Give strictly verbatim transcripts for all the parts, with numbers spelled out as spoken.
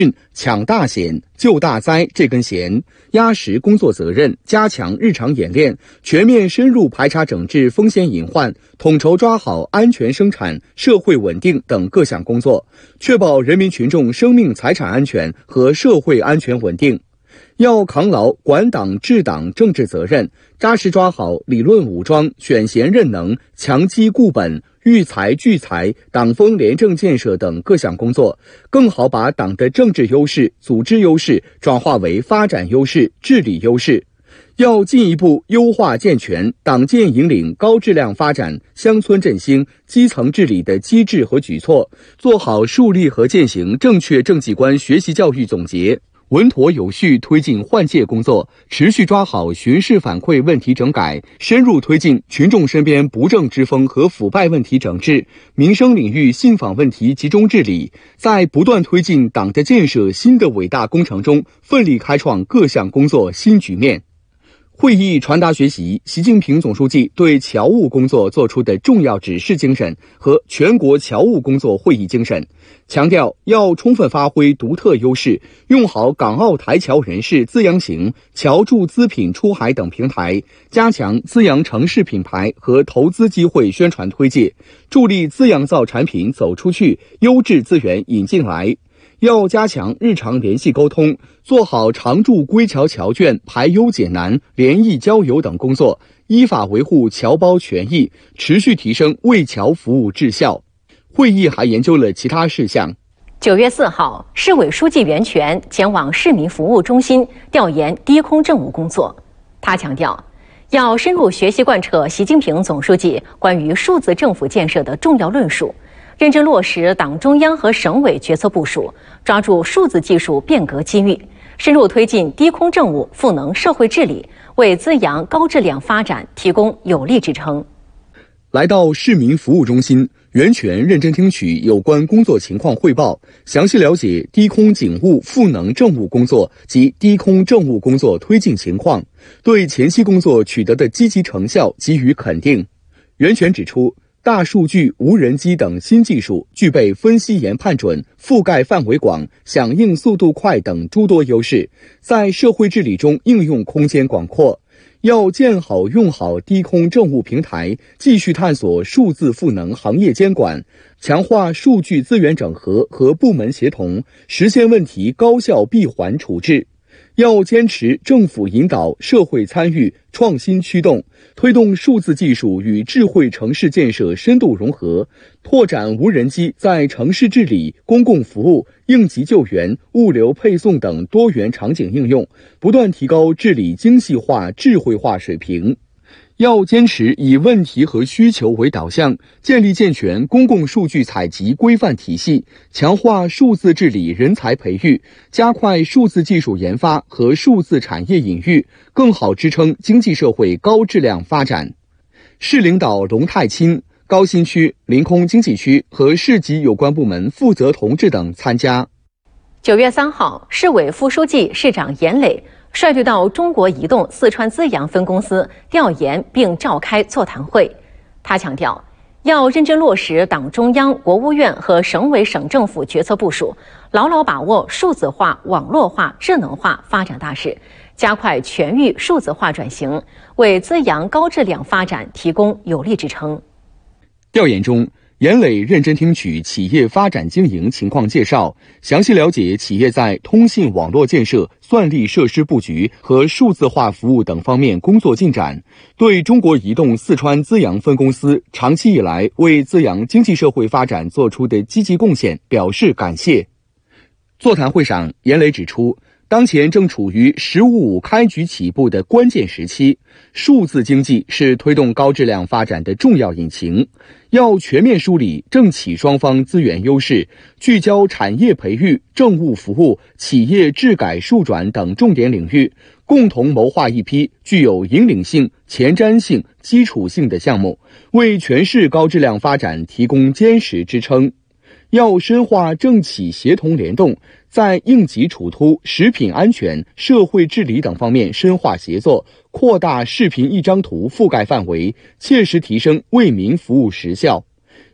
抢大险、救大灾这根弦，压实工作责任，加强日常演练，全面深入排查整治风险隐患，统筹抓好安全生产、社会稳定等各项工作，确保人民群众生命财产安全和社会安全稳定。要扛牢管党治党政治责任，扎实抓好理论武装、选贤任能、强基固本、育才聚才、党风廉政建设等各项工作，更好把党的政治优势、组织优势转化为发展优势、治理优势。要进一步优化健全党建引领高质量发展、乡村振兴、基层治理的机制和举措，做好树立和践行正确政绩观学习教育总结，稳妥有序推进换届工作，持续抓好巡视反馈问题整改，深入推进群众身边不正之风和腐败问题整治，民生领域信访问题集中治理，在不断推进党的建设新的伟大工程中，奋力开创各项工作新局面。会议传达学习习近平总书记对侨务工作作出的重要指示精神和全国侨务工作会议精神，强调要充分发挥独特优势，用好港澳台侨人士资洋行、侨驻资品出海等平台，加强资洋城市品牌和投资机会宣传推介，助力资洋造产品走出去，优质资源引进来。要加强日常联系沟通，做好常驻归侨侨眷排忧解难、联谊交友等工作，依法维护侨胞权益，持续提升为侨服务质效。会议还研究了其他事项。 九月四号，市委书记袁泉前往市民服务中心调研低空政务工作。他强调，要深入学习贯彻习近平总书记关于数字政府建设的重要论述，认真落实党中央和省委决策部署，抓住数字技术变革机遇，深入推进低空政务赋能社会治理，为滋养高质量发展提供有力支撑。 来到市民服务中心，袁泉认真听取有关工作情况汇报，详细了解低空警务赋能政务工作及低空政务工作推进情况，对前期工作取得的积极成效给予肯定。袁泉指出，大数据、无人机等新技术具备分析研判准、覆盖范围广、响应速度快等诸多优势，在社会治理中应用空间广阔。要建好用好低空政务平台，继续探索数字赋能行业监管，强化数据资源整合和部门协同，实现问题高效闭环处置。要坚持政府引导、社会参与、创新驱动，推动数字技术与智慧城市建设深度融合，拓展无人机在城市治理、公共服务、应急救援、物流配送等多元场景应用，不断提高治理精细化、智慧化水平。要坚持以问题和需求为导向，建立健全公共数据采集规范体系，强化数字治理人才培育，加快数字技术研发和数字产业引育，更好支撑经济社会高质量发展。市领导龙泰钦、高新区、临空经济区和市级有关部门负责同志等参加。 九月三号，市委副书记、市长严磊率队到中国移动四川资阳分公司调研并召开座谈会。他强调，要认真落实党中央、国务院和省委省政府决策部署，牢牢把握数字化、网络化、智能化发展大势，加快全域数字化转型，为滋养高质量发展提供有力支撑。 调研中，严磊认真听取企业发展经营情况介绍，详细了解企业在通信网络建设、算力设施布局和数字化服务等方面工作进展，对中国移动四川资阳分公司长期以来为资阳经济社会发展做出的积极贡献表示感谢。座谈会上，严磊指出，当前正处于“十五五”开局起步的关键时期，数字经济是推动高质量发展的重要引擎。要全面梳理政企双方资源优势，聚焦产业培育、政务服务、企业治改数转等重点领域，共同谋划一批具有引领性、前瞻性、基础性的项目，为全市高质量发展提供坚实支撑。要深化政企协同联动，在应急处突、食品安全、社会治理等方面深化协作，扩大视频一张图覆盖范围，切实提升为民服务实效。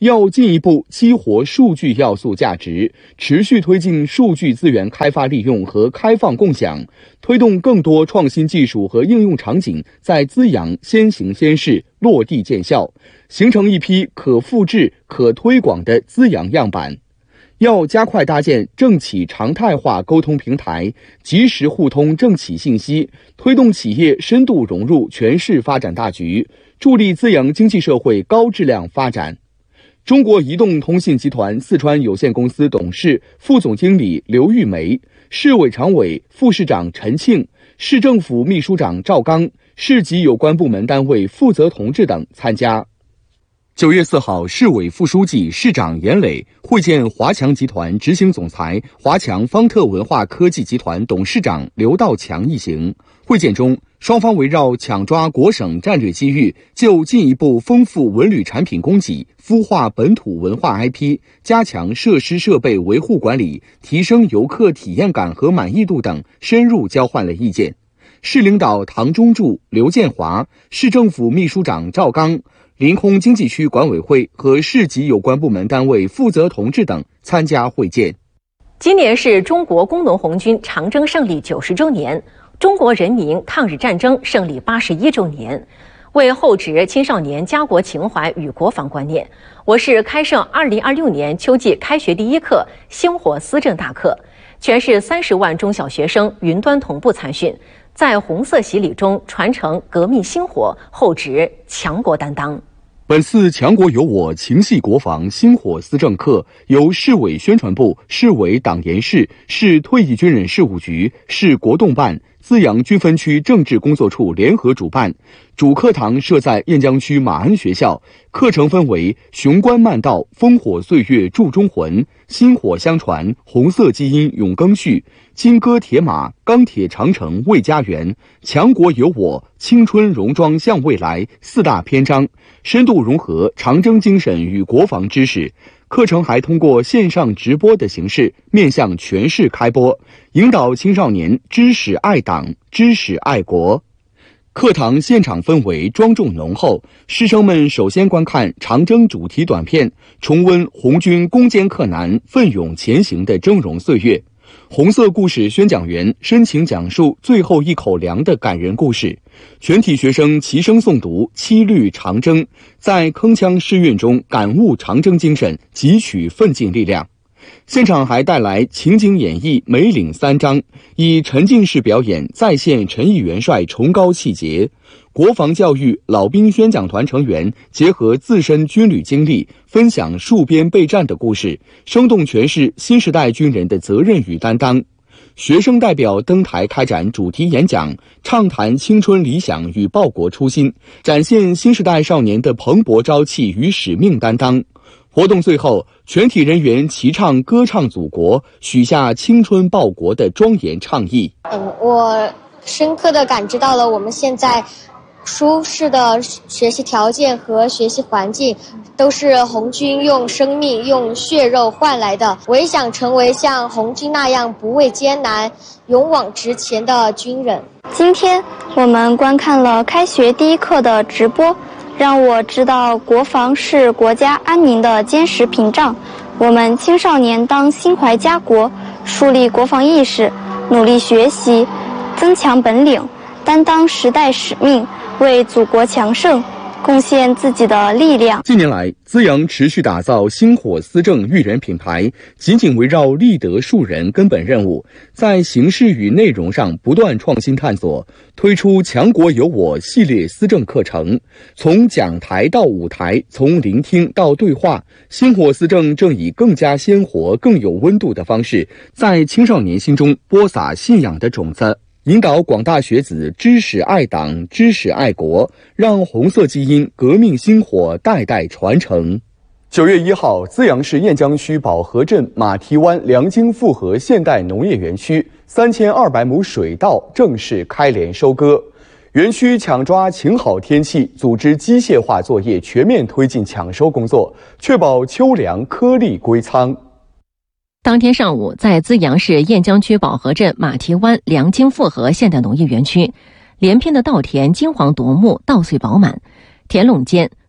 要进一步激活数据要素价值，持续推进数据资源开发利用和开放共享，推动更多创新技术和应用场景在资阳先行先试，落地见效，形成一批可复制、可推广的资阳样板。要加快搭建政企常态化沟通平台，及时互通政企信息，推动企业深度融入全市发展大局，助力资阳经济社会高质量发展。中国移动通信集团四川有限公司董事、副总经理刘玉梅，市委常委、副市长陈庆，市政府秘书长赵刚，市级有关部门单位负责同志等参加。九月四号，市委副书记、市长严磊会见华强集团执行总裁、华强方特文化科技集团董事长刘道强一行。会见中，双方围绕抢抓国省战略机遇，就进一步丰富文旅产品供给、孵化本土文化 I P、加强设施设备维护管理、提升游客体验感和满意度等深入交换了意见。市领导唐中柱、刘建华，市政府秘书长赵刚，临空经济区管委会和市级有关部门单位负责同志等参加会见。 今年是中国工农红军长征胜利九十周年，中国人民抗日战争胜利八十一周年。为厚植青少年家国情怀与国防观念，我市开设二零二六年秋季开学第一课星火思政大课，全市三十万中小学生云端同步参训，在红色洗礼中传承革命星火，厚植强国担当。 本次强国有我情系国防星火思政课由市委宣传部、市委党研室、市退役军人事务局、市国动办、资阳军分区政治工作处联合主办，主课堂设在雁江区马恩学校。课程分为雄关漫道、烽火岁月铸中魂、薪火相传、红色基因永更续、金戈铁马、钢铁长城为家园、强国有我、青春戎装向未来四大篇章，深度融合长征精神与国防知识。课程还通过线上直播的形式面向全市开播，引导青少年知识爱党、知识爱国。课堂现场氛围庄重浓厚，师生们首先观看长征主题短片，重温红军攻坚克难、奋勇前行的峥嵘岁月。红色故事宣讲员深情讲述最后一口粮的感人故事，全体学生齐声诵读七律长征，在铿锵诗韵中感悟长征精神，汲取奋进力量。现场还带来情景演绎梅岭三章，以沉浸式表演再现陈毅元帅崇高气节。国防教育老兵宣讲团成员结合自身军旅经历，分享戍边备战的故事，生动诠释新时代军人的责任与担当。学生代表登台开展主题演讲，畅谈青春理想与报国初心，展现新时代少年的蓬勃朝气与使命担当。活动最后，全体人员齐唱歌唱祖国，许下青春报国的庄严倡议。 嗯，我深刻地感知到了我们现在舒适的学习条件和学习环境都是红军用生命、用血肉换来的。我也想成为像红军那样不畏艰难、勇往直前的军人。 今天我们观看了开学第一课的直播，让我知道国防是国家安宁的坚实屏障。我们青少年当心怀家国，树立国防意识，努力学习，增强本领，担当时代使命，为祖国强盛贡献自己的力量。 近年来，资阳持续打造星火思政育人品牌，紧紧围绕立德树人根本任务，在形式与内容上不断创新探索，推出强国有我系列思政课程。从讲台到舞台，从聆听到对话，星火思政正以更加鲜活、更有温度的方式，在青少年心中播撒信仰的种子，引导广大学子知识爱党、知识爱国，让红色基因革命星火代代传承。九月一号，资阳市雁江区保和镇马蹄湾良经复合现代农业园区三千二百亩水稻正式开镰收割。园区抢抓晴好天气，组织机械化作业，全面推进抢收工作，确保秋粮颗粒归仓。 当天上午，在资阳市雁江区保和镇马蹄湾良经复合现代农业园区，连片的稻田金黄夺目，稻穗饱满，田垄间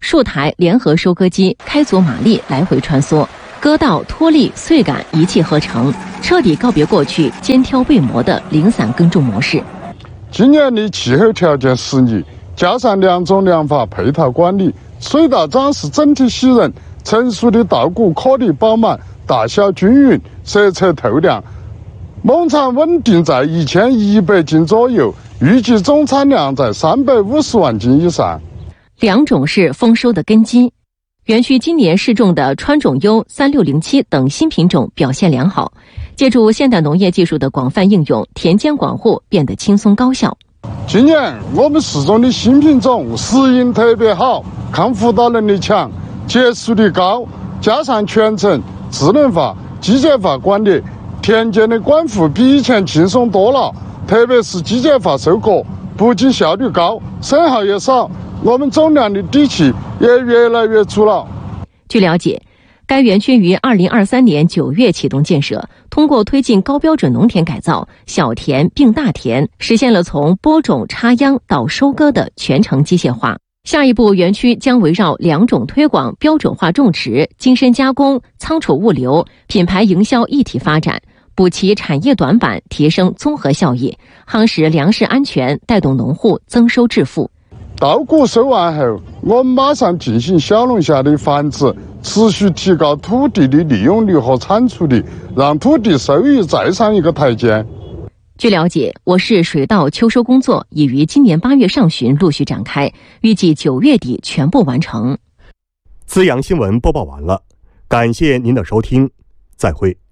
数台联合收割机开足马力来回穿梭，割稻脱粒穗秆一气呵成，彻底告别过去肩挑背磨的零散耕种模式。 今年的气候条件适宜，加上两种良法配套管理，水稻长势整体喜人，成熟的稻谷颗粒饱满，大小均匀，色泽透亮，亩产稳定在一千一百斤左右，预计总产量在三百五十万斤以上。 良种是丰收的根基。园区今年试种的川种优、三六零七等新品种表现良好，借助现代农业技术的广泛应用，田间管护变得轻松高效。 今年我们试种的新品种适应特别好，抗腐倒能力强，结束率高，加上全程智能化、机械化管理，田间的管护比以前轻松多了。特别是机械化收割，不仅效率高，损耗也少，我们总量的底气也越来越足了。 据了解，该园区于二零二三年九月启动建设，通过推进高标准农田改造、小田并大田，实现了从播种、插秧到收割的全程机械化。下一步，园区将围绕良种推广、标准化种植、精深加工、仓储物流、品牌营销一体发展，补齐产业短板，提升综合效益，夯实粮食安全，带动农户增收致富。 稻谷收完后，我们马上进行小龙虾的繁殖，持续提高土地的利用率和产出率，让土地收益再上一个台阶。 据了解，我市水稻秋收工作已于今年八月上旬陆续展开，预计九月底全部完成。 资阳新闻播报完了，感谢您的收听，再会。